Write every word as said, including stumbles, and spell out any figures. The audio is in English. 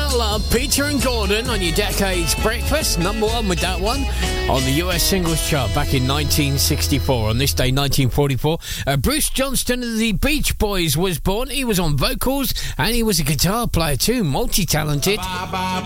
Love, Peter and Gordon on your Decades Breakfast. Number one with that one on the U S singles chart back in nineteen sixty-four. On this day, nineteen forty-four, uh, Bruce Johnston of the Beach Boys was born. He was on vocals and he was a guitar player too, multi-talented. Bye bye